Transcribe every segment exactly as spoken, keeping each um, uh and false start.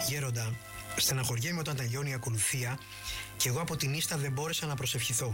Γέροντα, στεναχωριέμαι όταν τελειώνει η ακολουθία και εγώ από την ίστα δεν μπόρεσα να προσευχηθώ.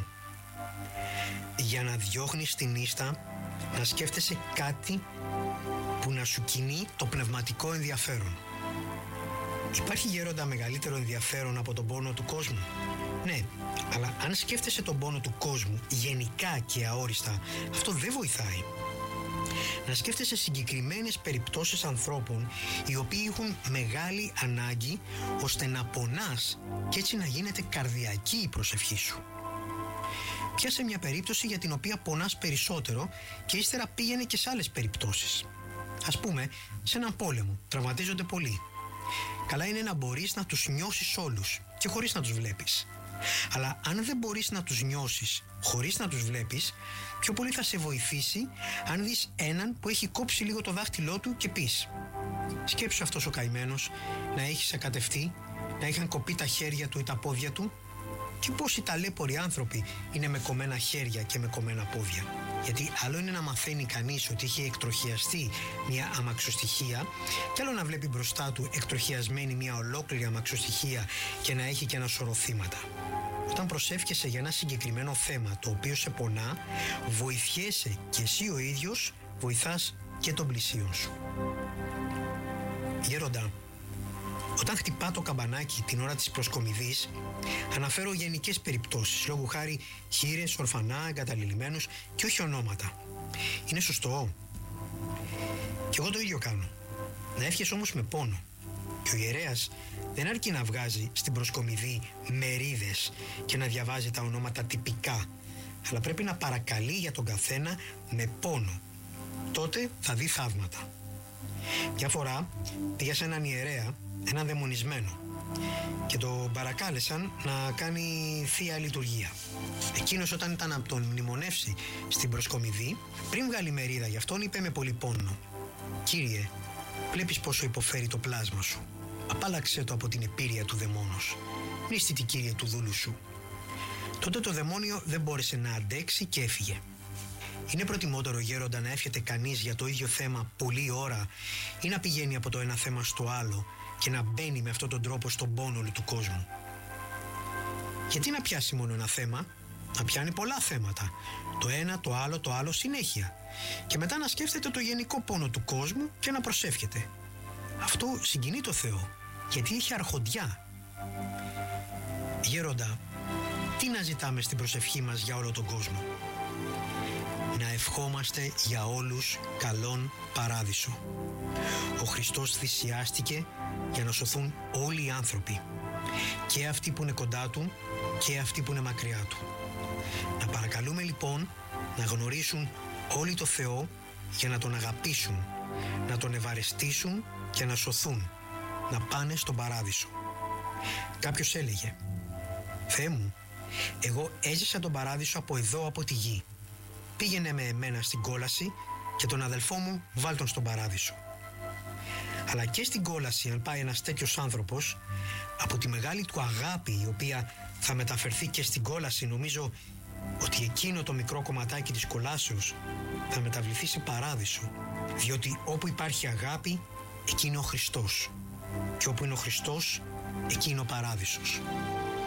Για να διώχνεις την ίστα, να σκέφτεσαι κάτι που να σου κινεί το πνευματικό ενδιαφέρον. Υπάρχει, γέροντα, μεγαλύτερο ενδιαφέρον από τον πόνο του κόσμου? Ναι, αλλά αν σκέφτεσαι τον πόνο του κόσμου γενικά και αόριστα, αυτό δεν βοηθάει. Να σκέφτεσαι συγκεκριμένες περιπτώσεις ανθρώπων οι οποίοι έχουν μεγάλη ανάγκη ώστε να πονάς και έτσι να γίνεται καρδιακή η προσευχή σου. Πιάσε μια περίπτωση για την οποία πονάς περισσότερο και ύστερα πήγαινε και σε άλλες περιπτώσεις. Ας πούμε, σε έναν πόλεμο τραυματίζονται πολλοί. Καλά είναι να μπορείς να τους νιώσεις όλους και χωρίς να τους βλέπεις. Αλλά αν δεν μπορείς να τους νιώσεις χωρίς να τους βλέπεις, πιο πολύ θα σε βοηθήσει αν δεις έναν που έχει κόψει λίγο το δάχτυλό του και πεις: σκέψου αυτός ο καημένος να έχει σακατευτεί, να είχαν κοπεί τα χέρια του ή τα πόδια του. Και πόσοι ταλέποροι άνθρωποι είναι με κομμένα χέρια και με κομμένα πόδια. Γιατί άλλο είναι να μαθαίνει κανείς ότι έχει εκτροχιαστεί μια αμαξοστοιχεία, και άλλο να βλέπει μπροστά του εκτροχιασμένη μια ολόκληρη αμαξοστοιχεία και να έχει και ένα σωρό θύματα. Όταν προσεύχεσαι για ένα συγκεκριμένο θέμα το οποίο σε πονά, βοηθιέσαι και εσύ ο ίδιος, βοηθάς και τον πλησίον σου. Γέροντα, όταν χτυπά το καμπανάκι την ώρα της προσκομιδής, αναφέρω γενικές περιπτώσεις, λόγου χάρη χήρες, ορφανά, εγκαταλειμμένους και όχι ονόματα. Είναι σωστό? Και εγώ το ίδιο κάνω. Να εύχεσαι όμως με πόνο. Και ο ιερέας δεν αρκεί να βγάζει στην προσκομιδή μερίδες και να διαβάζει τα ονόματα τυπικά, αλλά πρέπει να παρακαλεί για τον καθένα με πόνο. Τότε θα δει θαύματα. Μια φορά πήγα σε έναν ιερέα, έναν δαιμονισμένο, και τον παρακάλεσαν να κάνει θεία λειτουργία. Εκείνος, όταν ήταν να τον μνημονεύσει στην προσκομιδή, πριν βγάλει μερίδα γι' αυτόν, είπε με πολύ πόνο: «Κύριε, βλέπεις πόσο υποφέρει το πλάσμα σου. Απάλαξε το από την επίρρεια του δαιμόνος. Μνήστη, Κύριε, του δούλου σου». Τότε το δαιμόνιο δεν μπόρεσε να αντέξει και έφυγε. Είναι προτιμότερο, γέροντα, να εύχεται κανείς για το ίδιο θέμα πολλή ώρα ή να πηγαίνει από το ένα θέμα στο άλλο και να μπαίνει με αυτόν τον τρόπο στον πόνο όλου του κόσμου? Γιατί να πιάσει μόνο ένα θέμα? Να πιάνει πολλά θέματα. Το ένα, το άλλο, το άλλο συνέχεια. Και μετά να σκέφτεται το γενικό πόνο του κόσμου και να προσεύχεται. Αυτό συγκινεί το Θεό, γιατί έχει αρχοντιά. Γέροντα, τι να ζητάμε στην προσευχή μας για όλο τον κόσμο? Να ευχόμαστε για όλους καλόν παράδεισο. Ο Χριστός θυσιάστηκε για να σωθούν όλοι οι άνθρωποι, και αυτοί που είναι κοντά Του και αυτοί που είναι μακριά Του. Να παρακαλούμε λοιπόν να γνωρίσουν όλοι το Θεό για να Τον αγαπήσουν, να Τον ευαρεστήσουν και να σωθούν, να πάνε στον παράδεισο. Κάποιος έλεγε: «Θεέ μου, εγώ έζησα τον παράδεισο από εδώ, από τη γη. Πήγαινε με εμένα στην κόλαση και τον αδελφό μου βάλ' τον στον παράδεισο». Αλλά και στην κόλαση, αν πάει ένας τέτοιος άνθρωπος, από τη μεγάλη του αγάπη, η οποία θα μεταφερθεί και στην κόλαση, νομίζω ότι εκείνο το μικρό κομματάκι της κολάσεως θα μεταβληθεί σε παράδεισο. Διότι όπου υπάρχει αγάπη, εκεί είναι ο Χριστός. Και όπου είναι ο Χριστός, εκεί είναι ο παράδεισος.